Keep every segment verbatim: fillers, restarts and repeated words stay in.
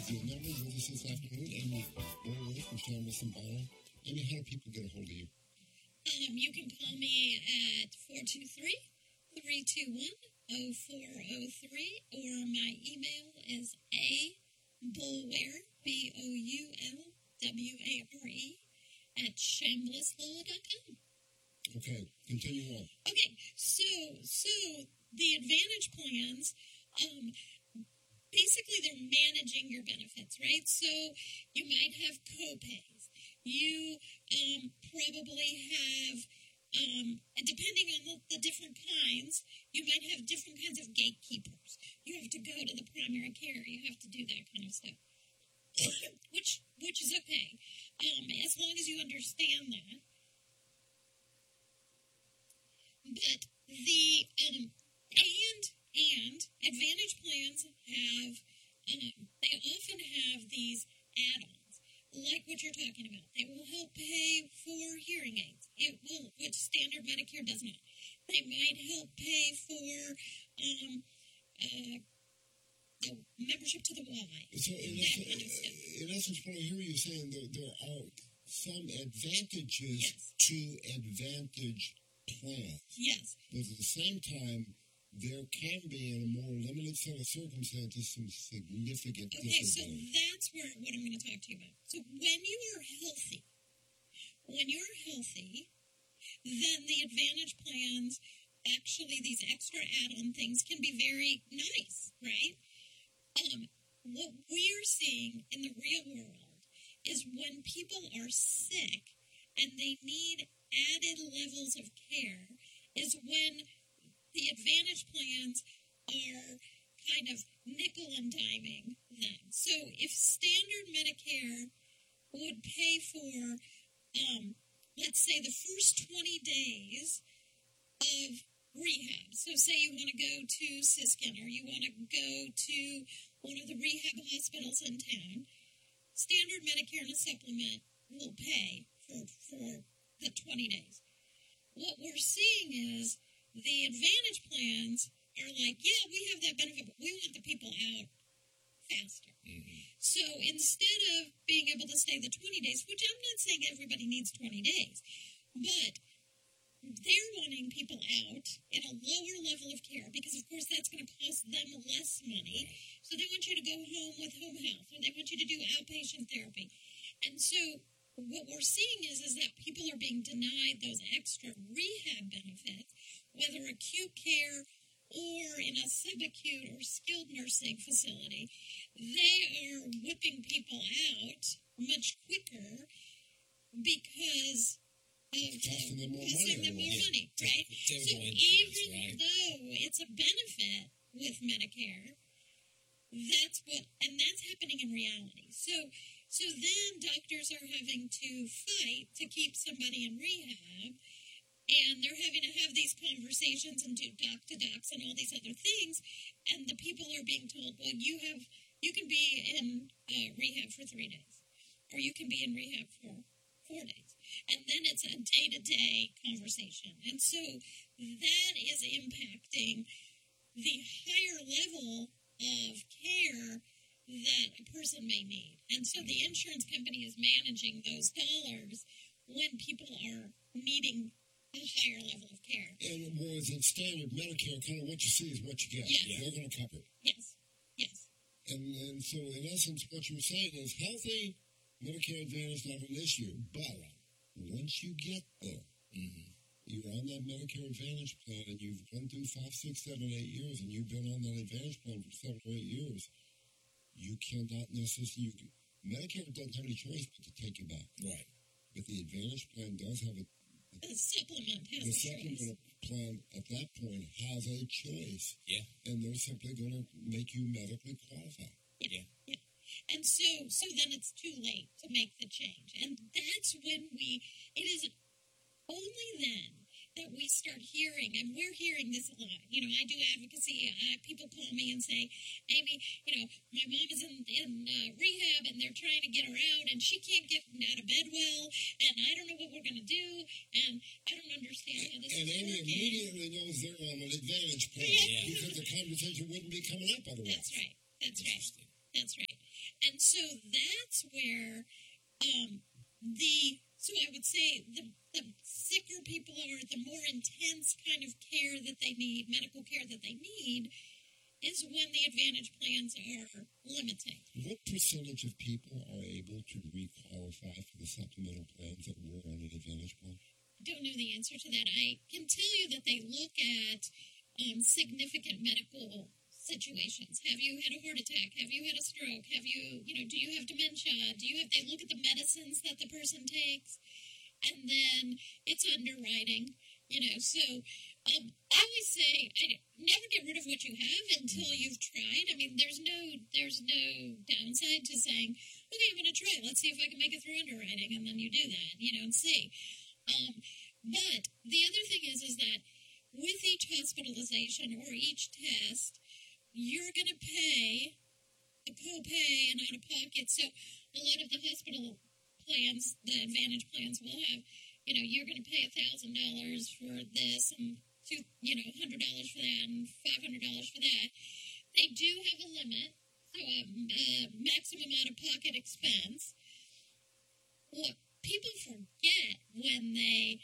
your number with us this afternoon. Amy Borowitz from Shameless and Byron. Amy, how do people get a hold of you? Um, you can call me at four two three, three two one, oh four oh three, or my email is a bulware, B O U L W A R E, at shameless law dot com. Okay, continue on. Okay, so so the Advantage plans, um, basically they're managing your benefits, right? So you might have co-pays. You um, probably have, um, and depending on the, the different kinds, you might have different kinds of gatekeepers. You have to go to the primary care. You have to do that kind of stuff, which which is okay, um, as long as you understand that. But the, um, and, and Advantage plans have, um, they often have these add-ons, like what you're talking about. They will help pay for hearing aids, it will, which standard Medicare does not. They might help pay for, um, uh, the membership to the Y, So in, that essence, kind of stuff. in essence, what I hear you saying, there, there are some advantages Yes. to Advantage plans. Yes. But at the same time, there can be, in a more limited set of circumstances, some significant Okay, so disadvantages. that's where what I'm going to talk to you about. So when you are healthy, when you're healthy, then the Advantage plans, actually these extra add-on things can be very nice, right? Um, what we're seeing in the real world is when people are sick and they need added levels of care is when the Advantage plans are kind of nickel and diming them. So if standard Medicare would pay for, um, let's say, the first twenty days of rehab. So say you want to go to Siskin or you want to go to one of the rehab hospitals in town, standard Medicare and a supplement will pay for, for the twenty days. What we're seeing is the Advantage plans are like, yeah, we have that benefit, but we want the people out faster. Mm-hmm. So instead of being able to stay the twenty days, which I'm not saying everybody needs twenty days, but they're wanting people out in a lower level of care because, of course, that's going to cost them less money. So they want you to go home with home health, or they want you to do outpatient therapy. And so what we're seeing is, is that people are being denied those extra rehab benefits, whether acute care or in a subacute or skilled nursing facility. They are whipping people out much quicker because of Costing them more costing money. them more Yeah. money, right? So Terrible even insurance, right? though it's a benefit with Medicare, that's what, and that's happening in reality. So, so then doctors are having to fight to keep somebody in rehab, and they're having to have these conversations and do doc to docs and all these other things, and the people are being told, well, you have, you can be in uh, rehab for three days, or you can be in rehab for four days. And then it's a day-to-day conversation. And so that is impacting the higher level of care that a person may need. And so the insurance company is managing those dollars when people are needing a higher level of care. And whereas in standard Medicare, kind of what you see is what you get. Yes. They're going to cover it. Yes, yes. And, and so, in essence, what you're saying is healthy Medicare Advantage not an issue, but once you get there, Mm-hmm. you're on that Medicare Advantage plan, and you've gone through five, six, seven, eight years, and you've been on that Advantage plan for seven or eight years, you cannot necessarily, you, Medicare doesn't have any choice but to take you back. Right. But the Advantage plan does have a, The supplement has the a choice. supplement plan at that point has a choice, Yeah. and they're simply going to make you medically qualified. Yeah, yeah. And so, so then it's too late to make the change. And that's when we, it is only then that we start hearing, and we're hearing this a lot. You know, I do advocacy. Uh, people call me and say, Amy, you know, my mom is in, in uh, rehab, and they're trying to get her out, and she can't get out of bed well, and I don't know what we're going to do, and I don't understand how this And is Amy working. immediately knows they're on an Advantage plan Yeah. because the conversation wouldn't be coming up otherwise. That's right. That's right. Interesting. That's right. And so that's where um, the, so I would say the, the sicker people are, the more intense kind of care that they need, medical care that they need, is when the Advantage plans are limiting. What percentage of people are able to re-qualify for the supplemental plans that were on an Advantage plan? Don't know the answer to that. I can tell you that they look at um, significant medical situations. Have you had a heart attack? Have you had a stroke? Have you, you know, do you have dementia? Do you have, they look at the medicines that the person takes, and then it's underwriting, you know, so um, I always say, I never get rid of what you have until you've tried. I mean, there's no, there's no downside to saying, okay, I'm going to try it. Let's see if I can make it through underwriting, and then you do that, you know, and see. Um, but the other thing is, is that with each hospitalization or each test, you're going to pay a copay and out-of-pocket. So a lot of the hospital plans, the Advantage plans will have, you know, you're going to pay one thousand dollars for this and, two, you know, one hundred dollars for that and five hundred dollars for that. They do have a limit, so a, a maximum out-of-pocket expense. What people forget when they,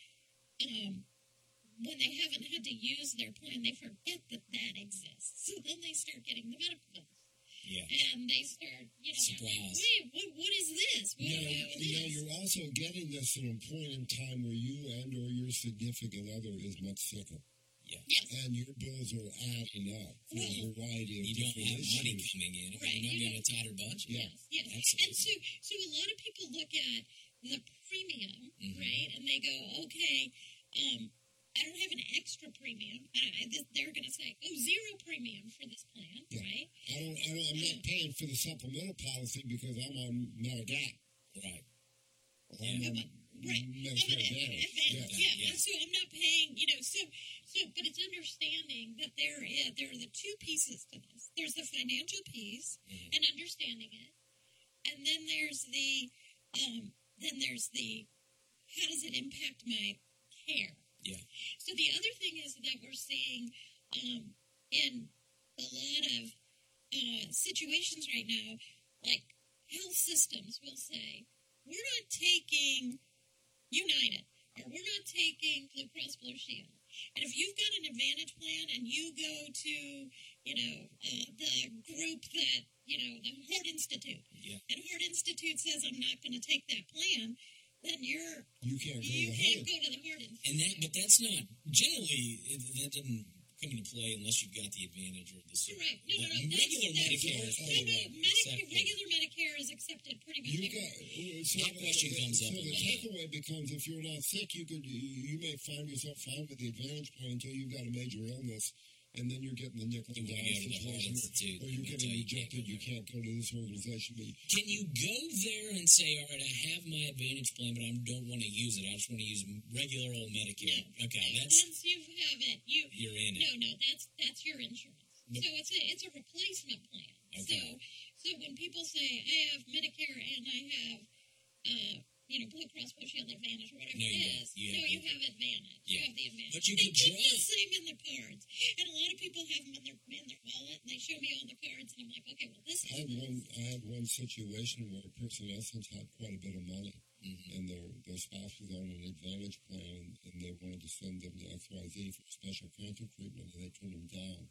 um, when they haven't had to use their plan, they forget that that exists. So then they start getting the medical bills. Yeah. And they start, you know, Surprise. wait, what, what is this? What You know, about you know, this? you're also getting this at a point in time where you and or your significant other is much sicker. Yeah. Yes. And your bills are adding up for a variety of You don't different have money issues. coming in. Right, You're not you getting a tighter budget. Yeah. Yes, yes. Absolutely. And so, so a lot of people look at the premium, Mhm. right? And they go, okay, um, I don't have an extra premium. I, I, they're going to say, oh, zero premium for this plan, Yeah. right? I don't, I don't, I'm not paying for the supplemental policy because I'm on Medigap. Right. Or I'm Yeah. on Right. Medicare I'm an Advantage. advantage, Yeah. yeah. yeah. So I'm not paying, you know, so, so, but it's understanding that there is, there are the two pieces to this. There's the financial piece Mhm. and understanding it. And then there's the, um, then there's the, how does it impact my care? Yeah. So the other thing is that we're seeing um, in a lot of uh, situations right now, like health systems will say, we're not taking United, or we're not taking Blue Cross Blue Shield. And if you've got an Advantage plan and you go to, you know, uh, the group that, you know, the Heart Institute, Yeah. and Heart Institute says, I'm not going to take that plan, then you're, You can't go you to can't home. go to the Heart Institute. And that, but that's not generally. It, that doesn't come into play unless you've got the Advantage or the, Right. No, no, no. the That's, regular that's, Medicare. No, Is no. pretty Medicare, accepted. regular Medicare is accepted pretty much You everywhere. got, so That question comes so up a the lot. takeaway becomes if you're not sick, you could you, you may find yourself fine with the Advantage plan until you've got a major illness, and then you're getting the nickel and You dime wanna go to the Heart situation, Institute, or you're and getting tell you can't rejected. go You there. can't go to this organization. But Can you go there and say, all right, I have my Advantage plan, but I don't want to use it. I just want to use regular old Medicare. No. Okay, No, that's once you have it, you you're in no, it. no. That's that's your insurance. But- So it's a it's a replacement plan. So Okay. so when people say I have Medicare and I have uh, you know Blue Cross Blue Shield Advantage or whatever No, it you is, don't. You no, have you both. have Advantage. You Yeah. have the Advantage. But you they could keep drive. the same in their cards, and a lot of people have them in their in their wallet, and they show me all the cards, and I'm like, okay, well this I is had one. I had one situation where a person in essence had quite a bit of money, Mhm. and their their spouse was on an Advantage plan, and they wanted to send them to X Y Z for special cancer treatment, and they turned them down.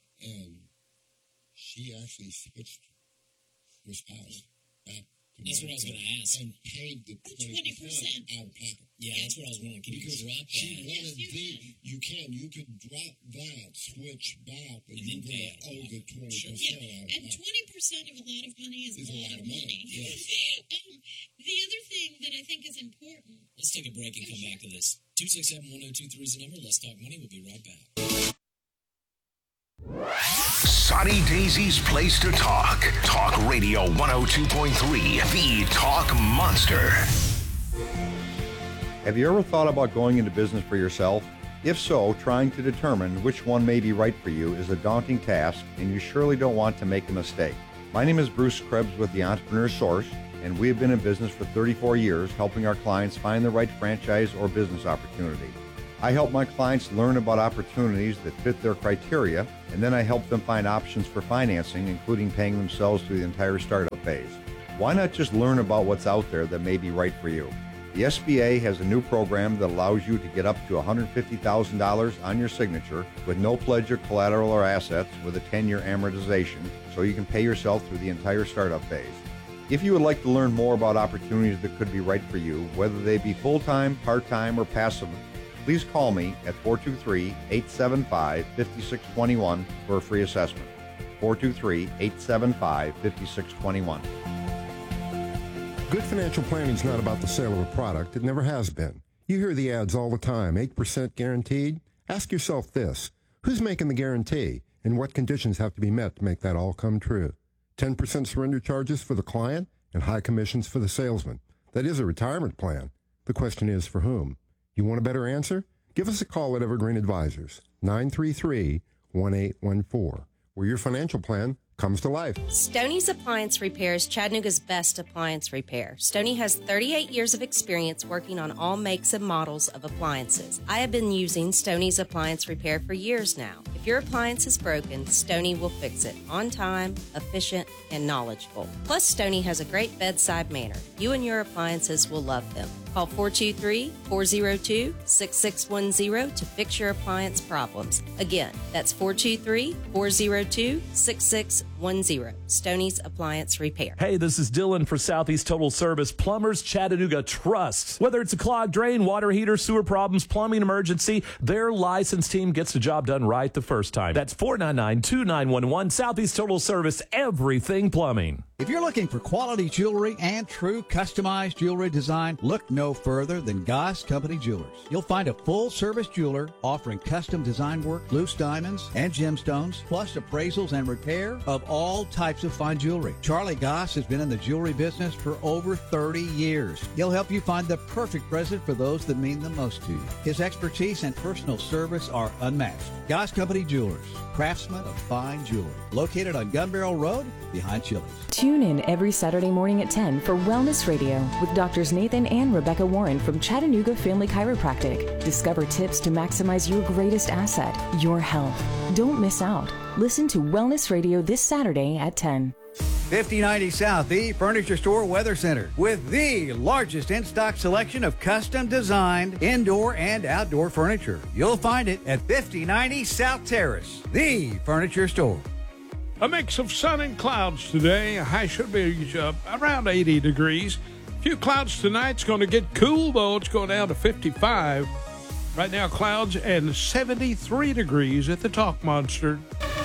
And she actually switched her spouse back to That's what I was Medicare going to ask. and paid the twenty percent out of pocket. Yeah, that's what I was wondering. Can you Because drop she that? wanted Yes, you the, can. you can, you could drop that, switch back, but And you're then pay going out to of owe the pocket. twenty Sure. percent Yeah, out of and pocket. twenty percent of a lot of money is, Is a lot of money. yes. um, the other thing that I think is important. Let's take a break and come back to this. two six seven, one oh two three is the number. Let's talk money. We'll be right back. Sonny Daisy's place to talk. Talk Radio one oh two point three, the Talk Monster. Have you ever thought about going into business for yourself? If so, trying to determine which one may be right for you is a daunting task, and you surely don't want to make a mistake. My name is Bruce Krebs with the Entrepreneur Source, and we have been in business for thirty-four years, helping our clients find the right franchise or business opportunity. I help my clients learn about opportunities that fit their criteria, and then I help them find options for financing, including paying themselves through the entire startup phase. Why not just learn about what's out there that may be right for you? The S B A has a new program that allows you to get up to one hundred fifty thousand dollars on your signature with no pledge or collateral or assets with a ten-year amortization, so you can pay yourself through the entire startup phase. If you would like to learn more about opportunities that could be right for you, whether they be full-time, part-time, or passive, please call me at four two three, eight seven five, five six two one for a free assessment. four two three, eight seven five, five six two one. Good financial planning is not about the sale of a product. It never has been. You hear the ads all the time, eight percent guaranteed. Ask yourself this, who's making the guarantee and what conditions have to be met to make that all come true? ten percent surrender charges for the client and high commissions for the salesman. That is a retirement plan. The question is, for whom? You want a better answer? Give us a call at Evergreen Advisors, nine three three, one eight one four, where your financial plan comes to life. Stoney's Appliance Repair is Chattanooga's best appliance repair. Stoney has thirty-eight years of experience working on all makes and models of appliances. I have been using Stoney's Appliance Repair for years now. If your appliance is broken, Stoney will fix it on time, efficient, and knowledgeable. Plus, Stoney has a great bedside manner. You and your appliances will love them. Call four two three, four zero two, six six one zero to fix your appliance problems. Again, that's four two three, four zero two, six six one zero. Stoney's Appliance Repair. Hey, this is Dylan for Southeast Total Service Plumbers Chattanooga Trust. Whether it's a clogged drain, water heater, sewer problems, plumbing emergency, their licensed team gets the job done right the first time. That's four nine nine, two nine one one. Southeast Total Service, everything plumbing. If you're looking for quality jewelry and true customized jewelry design, look no further than Goss Company Jewelers. You'll find a full-service jeweler offering custom design work, loose diamonds, and gemstones, plus appraisals and repair of all types of fine jewelry. Charlie Goss has been in the jewelry business for over thirty years. He'll help you find the perfect present for those that mean the most to you. His expertise and personal service are unmatched. Goss Company Jewelers, craftsmen of fine jewelry. Located on Gun Barrel Road, behind Chili's. Tune in every Saturday morning at ten for Wellness Radio with Doctors Nathan and Rebecca Warren from Chattanooga Family Chiropractic. Discover tips to maximize your greatest asset, your health. Don't miss out. Listen to Wellness Radio this Saturday at ten. fifty ninety South, the Furniture Store Weather Center, with the largest in-stock selection of custom designed indoor and outdoor furniture. You'll find it at fifty ninety South Terrace, the Furniture Store. A mix of sun and clouds today. A high should be uh, around eighty degrees. A few clouds tonight. It's going to get cool, though. It's going down to fifty-five. Right now, clouds and seventy-three degrees at the Talk Monster.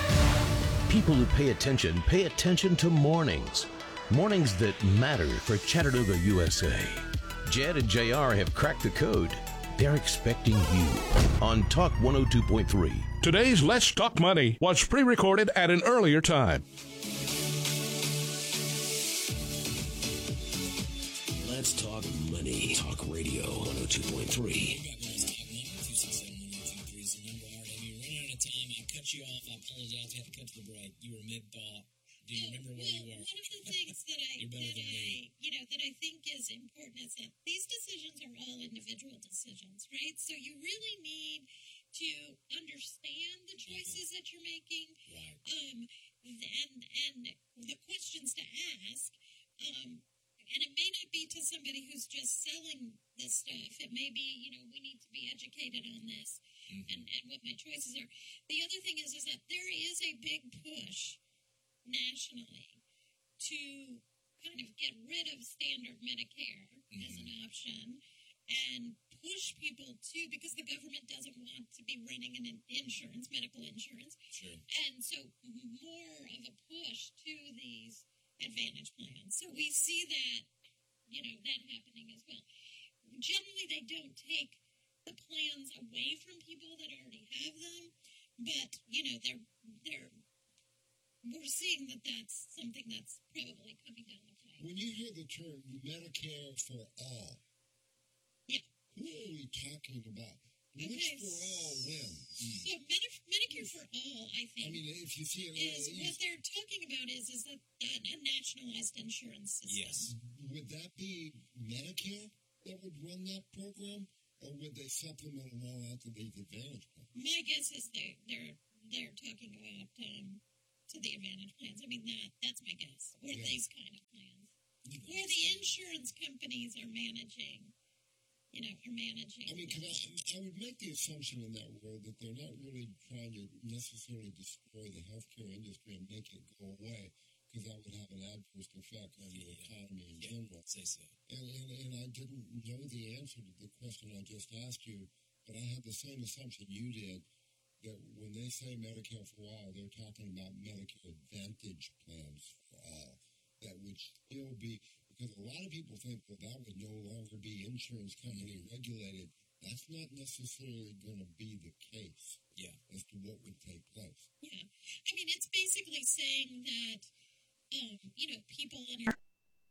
People who pay attention pay attention to mornings. Mornings that matter for Chattanooga, U S A. Jed and J R have cracked the code. They're expecting you on Talk one oh two point three. Today's Let's Talk Money was pre-recorded at an earlier time. Let's Talk Money. Talk Radio one oh two point three. You off. I apologize. I had to cut to the break. You were mid-thought. Do you remember where you were? One of the things that I, You're better that than I, me. you know, that I think is important is that these decisions are all individual decisions, right? So you really need to understand the choices that you're making, right. um, and and the questions to ask. Um, and it may not be to somebody who's just selling this stuff. It may be, you know, we need to be educated on this. Mm-hmm. And, and what my choices are. The other thing is, is that there is a big push nationally to kind of get rid of standard Medicare mm-hmm. as an option and push people to, because the government doesn't want to be running an insurance, medical insurance. Sure. And so more of a push to these Advantage plans. So we see that, you know, that happening as well. Generally, they don't take the plans away from people that already have them, but, you know, they're, they're, we're seeing that that's something that's probably coming down the pipe. When you hear the term Medicare for all, yeah. who are we talking about? Okay. Which for all wins? So Medi- Medicare for all, I think, I mean, if you see it, is what they're talking about is, is that uh, a nationalized insurance system. Yes. Would that be Medicare that would run that program? Or would they supplement them all out to these Advantage plans? My guess is they, they're they're talking about um, to the Advantage plans. I mean, that that's my guess. Or yeah. these kind of plans. or the insurance companies are managing. You know, are managing. I mean, cause I, I would make the assumption in that world that they're not really trying to necessarily destroy the healthcare industry and make it go away, because that would have an adverse effect on the economy in yeah, general. Say so. And, and, and I didn't know the answer to the question I just asked you, but I had the same assumption you did, that when they say Medicare for all, they're talking about Medicare Advantage plans for all. That would still be, because a lot of people think, well, that would no longer be insurance company regulated. That's not necessarily going to be the case. Yeah. As to what would take place. Yeah. I mean, it's basically saying that, um, you know, people in your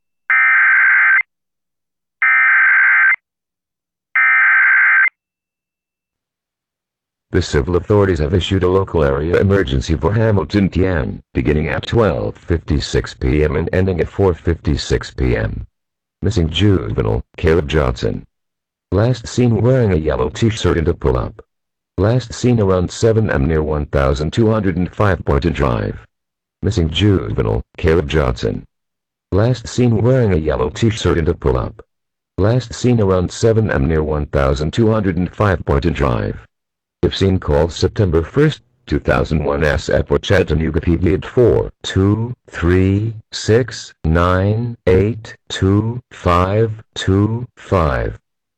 The civil authorities have issued a local area emergency for Hamilton, T N, beginning at twelve fifty-six p.m. and ending at four fifty-six p.m. Missing juvenile, Caleb Johnson. Last seen wearing a yellow t-shirt and a pull-up. Last seen around seven a.m. near one thousand two hundred five Boynton Drive. Missing juvenile, Caleb Johnson. Last seen wearing a yellow t-shirt and a pull-up. Last seen around seven a.m. near one thousand two hundred five Boynton Drive. If seen, call September first, two thousand one S at for Chattanooga P D at four two three six nine eight two five two five.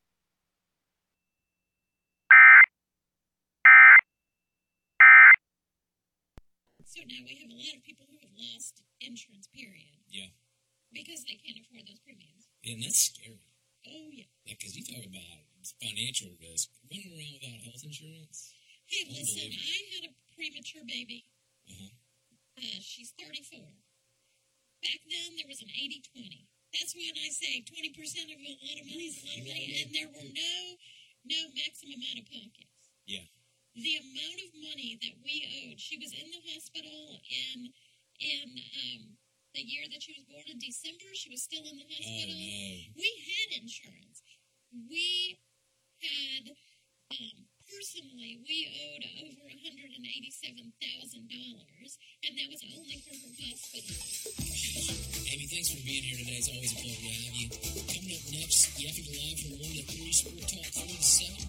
So now we have a lot of people who have lost insurance, period. Yeah. Because they can't afford those premiums. And that's scary. Oh, yeah. Because you talk about financial risk. Running around without health insurance? Hey, listen, I had a premature baby. Uh-huh. Uh, she's thirty-four. Back then, there was an eighty twenty. That's when I say twenty percent of a lot of money is a lot of money, and there were no, no maximum out-of-pockets. Yeah. The amount of money that we owed, she was in the hospital in, in um, the year that she was born in December. She was still in the hospital. Oh, no. We had insurance. We had, um, personally, we owed over one hundred eighty-seven thousand dollars, and that was only for her hospital. Amy, thanks for being here today. It's always a pleasure to have you. Coming up next, you have to go live from one to three Sport Talk forty-seven.